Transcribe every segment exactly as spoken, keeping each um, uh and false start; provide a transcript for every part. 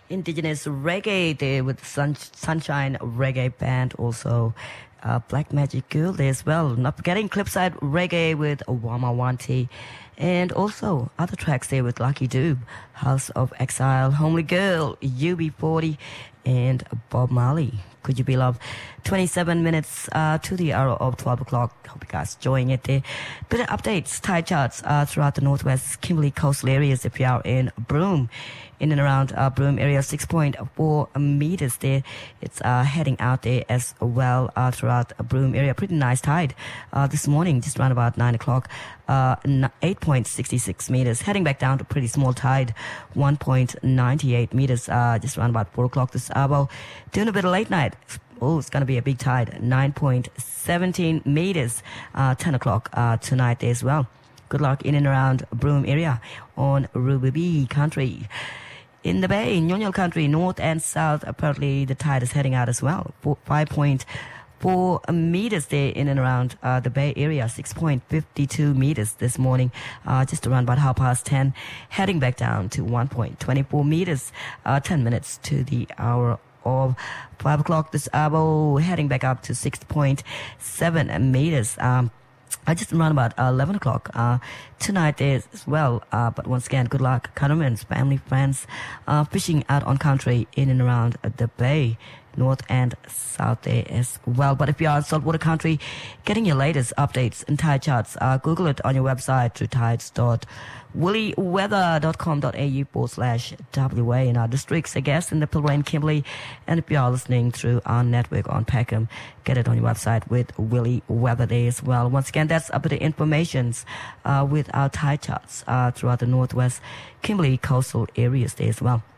Indigenous Reggae Day with Sun, Sunshine Reggae Band. Also, uh, Black Magic Girl Day as well. Not forgetting Clipside Reggae with Wama Wanti. And also other tracks there with Lucky Dube, House of Exile, Homely Girl, U B forty, and Bob Marley. Could You Be Loved? twenty-seven minutes uh, to the hour of twelve o'clock. Hope you guys enjoying it there. Bit of updates, tide charts uh, throughout the northwest Kimberley coastal areas. If you are in Broome, in and around uh, Broome area, six point four meters there. It's uh, heading out there as well uh, throughout the Broome area. Pretty nice tide uh, this morning, just around about nine o'clock. Uh, eight point six six meters. Heading back down to pretty small tide, one point nine eight meters, uh, just around about four o'clock this hour. Doing a bit of late night. Oh, it's going to be a big tide, nine point one seven meters, uh, ten o'clock uh, tonight as well. Good luck in and around Broome area on Ruby Country. In the Bay, Nyonyol Country, north and south, apparently the tide is heading out as well. five point four meters there in and around uh, the Bay area, six point five two meters this morning, uh, just around about half past ten, heading back down to one point two four meters, uh, ten minutes to the hour of five o'clock this hour, heading back up to six point seven meters. Um, I just around about uh, eleven o'clock uh, tonight as well. Uh, but once again, good luck, Cunnermans, family, friends, uh, fishing out on country in and around the Bay, north and south there as well. But if you are in saltwater country, getting your latest updates and tide charts, uh, Google it on your website through tides dot woolly weather dot com dot a u forward slash W A in our districts, I guess, in the Pilbara and Kimberley. And if you are listening through our network on Peckham, get it on your website with Willy Weather there as well. Once again, that's a bit of information uh, with our tide charts uh, throughout the northwest Kimberley coastal areas there as well.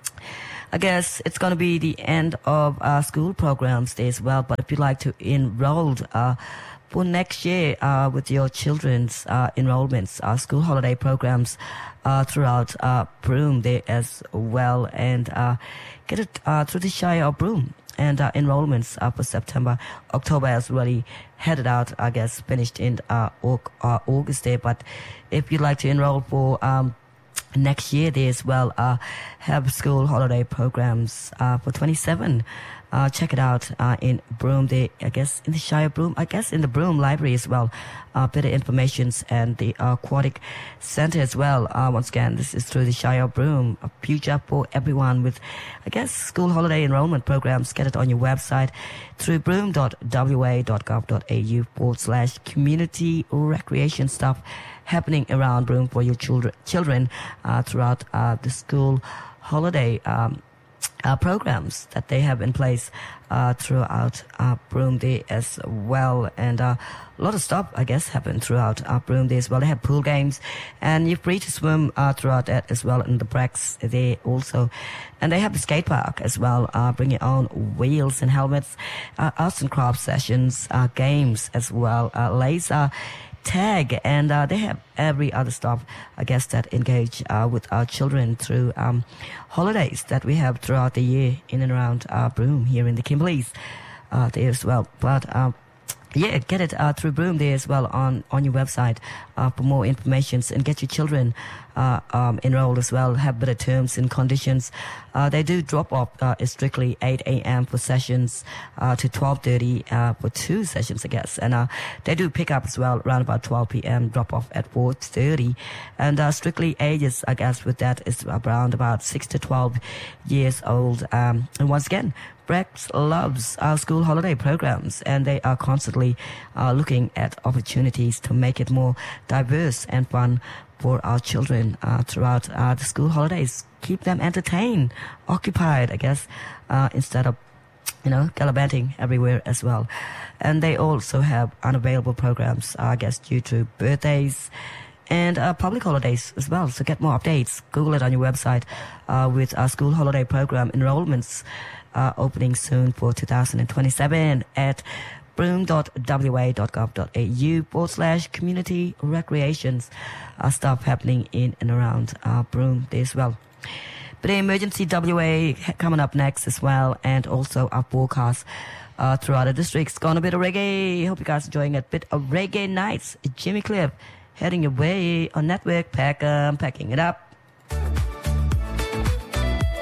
I guess it's going to be the end of our school programs there as well. But if you'd like to enroll uh, for next year uh, with your children's uh, enrollments, our school holiday programs uh, throughout uh, Broome there as well, and uh, get it uh, through the Shire of Broome. And uh, enrollments uh, for September, October has really headed out, I guess, finished in uh, August there. But if you'd like to enroll for um, next year there as well, uh, have school holiday programs uh, for twenty-seven. Uh, check it out uh, in Broome there, I guess, in the Shire of Broome, I guess in the Broome Library as well. Uh, bit of information and the uh, Aquatic Center as well. Uh, once again, this is through the Shire of Broome, a future for everyone with, I guess, school holiday enrollment programs. Get it on your website through broome dot w a dot gov dot a u forward slash community recreation stuff happening around Broome for your children, children uh, throughout uh, the school holiday um, uh, programs that they have in place uh, throughout uh, Broome Day as well. And uh, a lot of stuff, I guess, happen throughout uh, Broome Day as well. They have pool games, and you're free to swim uh, throughout that as well in the Breaks there also. And they have the skate park as well. Uh, bring your own wheels and helmets, uh, arts and crafts sessions, uh, games as well, uh, laser tag, and uh, they have every other stuff, I guess, that engage uh, with our children through um, holidays that we have throughout the year in and around uh, Broome here in the Kimberleys uh, there as well. But uh, yeah, get it uh, through Broome there as well on, on your website uh, for more information, and get your children uh, um, enrolled as well. Have better terms and conditions. Uh, they do drop off uh, strictly eight a.m. for sessions uh, to twelve thirty uh, for two sessions, I guess. And uh, they do pick up as well around about twelve p.m. drop off at four thirty. And uh, strictly ages, I guess, with that is around about six to twelve years old. Um, and once again, Brex loves our school holiday programs, and they are constantly uh, looking at opportunities to make it more diverse and fun for our children uh, throughout uh, the school holidays. Keep them entertained, occupied, I guess, uh, instead of, you know, gallivanting everywhere as well. And they also have unavailable programs, uh, I guess, due to birthdays and uh, public holidays as well. So get more updates. Google it on your website uh, with our school holiday program enrollments uh, opening soon for two thousand twenty-seven at broome dot w a dot gov dot a u forward slash community recreations. Uh, stuff happening in and around uh, Broome Day as well. But the Emergency W A coming up next as well, and also our forecast uh, throughout the districts. Gone a bit of reggae. Hope you guys enjoying a bit of reggae nights. Jimmy Cliff heading your way on Network Pack, um, packing it up.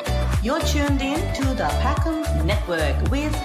You're tuned in to the Packham Network with